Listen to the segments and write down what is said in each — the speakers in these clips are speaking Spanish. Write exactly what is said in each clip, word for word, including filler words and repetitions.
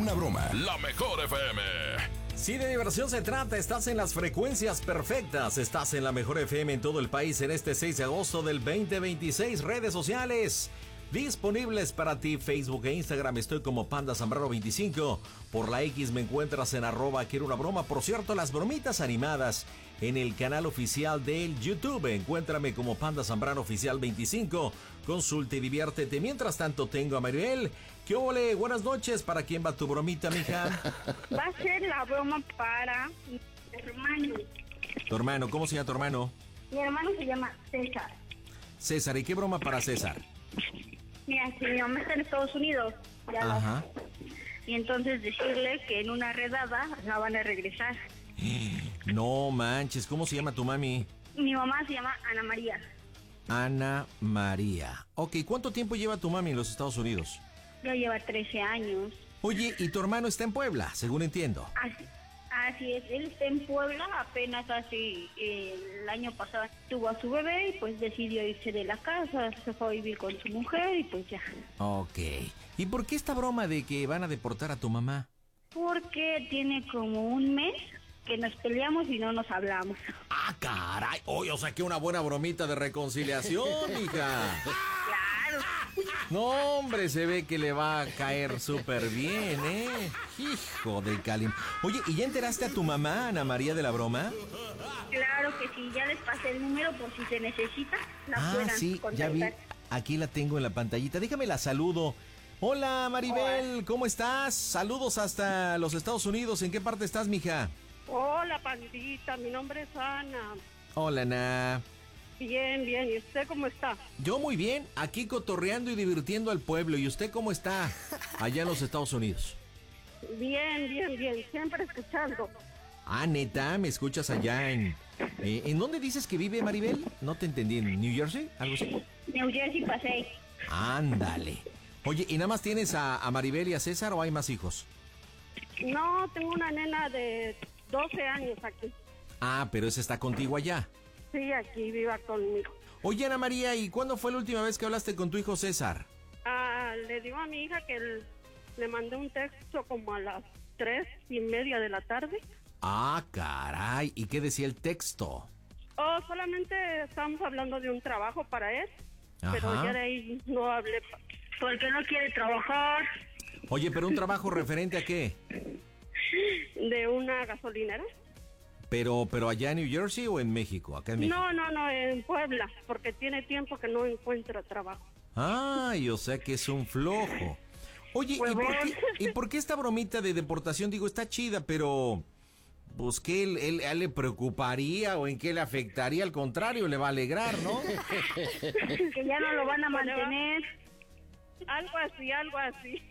una broma. La mejor F M. Si de diversión se trata, estás en las frecuencias perfectas. Estás en la mejor F M en todo el país en este seis de agosto del veinte veintiséis. Redes sociales disponibles para ti, Facebook e Instagram. Estoy como Panda Zambrano veinticinco. Por la X me encuentras en arroba quiero una broma. Por cierto, las bromitas animadas en el canal oficial del YouTube. Encuéntrame como Panda Zambrano Oficial veinticinco. Consulta y diviértete. Mientras tanto, tengo a Maribel. ¿Qué ole? Buenas noches. ¿Para quién va tu bromita, mija? Va a ser la broma para mi hermano. Tu hermano, ¿cómo se llama tu hermano? Mi hermano se llama César. César, ¿y qué broma para César? Mira, si mi mamá está en Estados Unidos, ya la- Ajá. y entonces decirle que en una redada la van a regresar. No manches, ¿cómo se llama tu mami? Mi mamá se llama Ana María. Ana María. Ok, ¿cuánto tiempo lleva tu mami en los Estados Unidos? Ya lleva trece años. Oye, y tu hermano está en Puebla, según entiendo. Así, así es, él está en Puebla, apenas hace eh, el año pasado tuvo a su bebé y pues decidió irse de la casa, se fue a vivir con su mujer y pues ya. Ok. ¿Y por qué esta broma de que van a deportar a tu mamá? Porque tiene como un mes que nos peleamos y no nos hablamos. ¡Ah, caray! Oye, o sea, que una buena bromita de reconciliación, hija. Claro. No, hombre, se ve que le va a caer súper bien, ¿eh? Hijo de Calim. Oye, ¿y ya enteraste a tu mamá, Ana María, de la broma? Claro que sí, ya les pasé el número por si se necesita, la Ah, puedan sí, ya vi. contactar. Aquí la tengo en la pantallita. Déjame la saludo. Hola, Maribel, ¿cómo estás? Saludos hasta los Estados Unidos. ¿En qué parte estás, mija? Hola, pandita, mi nombre es Ana. Hola, Ana. Bien, bien, ¿y usted cómo está? Yo muy bien, aquí cotorreando y divirtiendo al pueblo. ¿Y usted cómo está allá en los Estados Unidos? Bien, bien, bien, siempre escuchando. Ah, neta, ¿me escuchas allá en... eh, ¿En dónde dices que vive, Maribel? No te entendí, ¿en New Jersey? ¿Algo así? New Jersey pasé. Ándale. Oye, ¿y nada más tienes a, a Maribel y a César o hay más hijos? No, tengo una nena de doce años aquí. Ah, pero esa está contigo allá. Sí, aquí viva conmigo. Oye, Ana María, ¿y cuándo fue la última vez que hablaste con tu hijo César? Ah, le digo a mi hija que el- le mandé un texto como a las tres y media de la tarde. Ah, caray, ¿y qué decía el texto? Oh, solamente estábamos hablando de un trabajo para él, pero Ajá. ya de ahí no hablé. Porque no quiere trabajar. Oye, pero un trabajo referente a qué? De una gasolinera. Pero, pero allá en New Jersey o en México, acá en México. No, no, no, en Puebla, porque tiene tiempo que no encuentra trabajo. Ay, o sea que es un flojo. Oye, ¿y por, qué, ¿y por qué esta bromita de deportación? Digo, está chida, pero... Pues, ¿qué él, él- a él le preocuparía o en qué le afectaría? Al contrario, le va a alegrar, ¿no? Que ya no lo van a mantener. Algo así, algo así.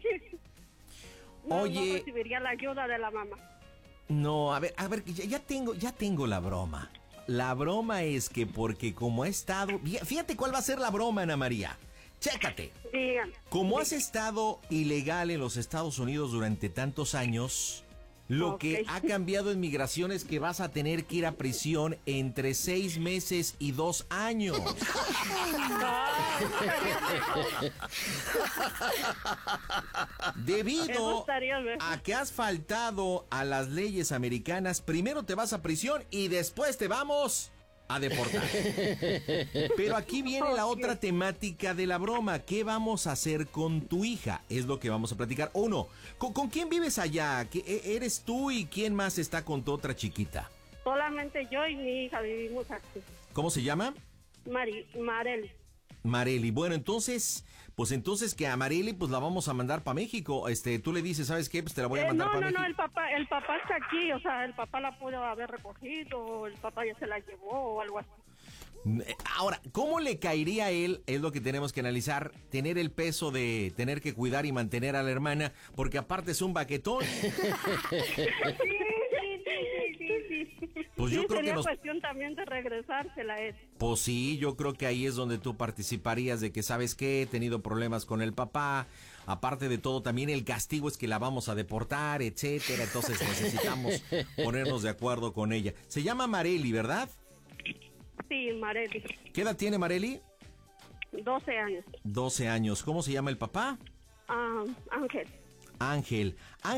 No, Oye. no recibiría la ayuda de la mamá. No, a ver, a ver, ya, ya tengo, ya tengo la broma. La broma es que porque como ha estado... Fíjate cuál va a ser la broma, Ana María. Chécate. Digan. Como has estado ilegal en los Estados Unidos durante tantos años, lo Ok. que ha cambiado en migración es que vas a tener que ir a prisión entre seis meses y dos años. Debido Eso estaría mejor. a que has faltado a las leyes americanas, primero te vas a prisión y después te vamos a deportar. Pero aquí viene la otra temática de la broma. ¿Qué vamos a hacer con tu hija? Es lo que vamos a platicar. Uno, ¿con, con quién vives allá? ¿Qué, e- ¿Eres tú y quién más está con tu otra chiquita? Solamente yo y mi hija vivimos aquí. ¿Cómo se llama? Mari, Marel. Mareli. Bueno, entonces, pues entonces que a Mareli pues la vamos a mandar para México. Este, tú le dices, ¿sabes qué? Pues te la voy a Eh, mandar no, para no, México. no, el papá, el papá está aquí, o sea, el papá la pudo haber recogido, o el papá ya se la llevó o algo así. Ahora, ¿cómo le caería a él? Es lo que tenemos que analizar. Tener el peso de tener que cuidar y mantener a la hermana, porque aparte es un baquetón. Sí, sí, sí, sí, sí. Pues yo Sí, creo sería que nos... cuestión también de regresársela a él. Pues sí, yo creo que ahí es donde tú participarías de que, ¿sabes qué? He tenido problemas con el papá. Aparte de todo, también el castigo es que la vamos a deportar, etcétera. Entonces necesitamos ponernos de acuerdo con ella. Se llama Mareli, ¿verdad? Sí, Mareli. ¿Qué edad tiene Mareli? doce años. doce años. ¿Cómo se llama el papá? Ah, Ángel. Ángel.